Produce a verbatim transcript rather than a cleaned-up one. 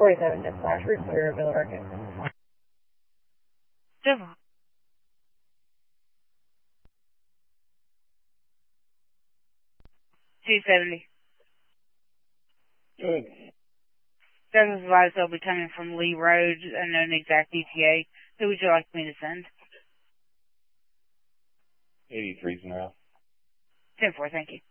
forty-seven dispatch, route clear, Villa Market. Devil. two seventy. Good. Douglas advised they'll be coming from Lee Road, unknown exact E T A. Who would you like me to send? eighty-three's now. ten four, thank you.